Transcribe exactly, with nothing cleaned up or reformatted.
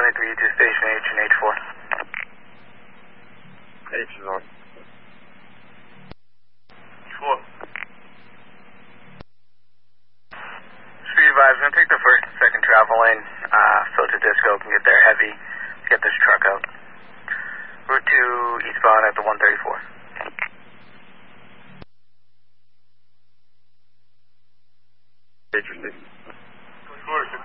agree to station H and H four. H is on. four. Street advised, we're going to take the first and second travel lane. Uh, filter disco can get there heavy. Let's get this truck out. Route two eastbound at the one thirty-four. Interesting. twenty-four,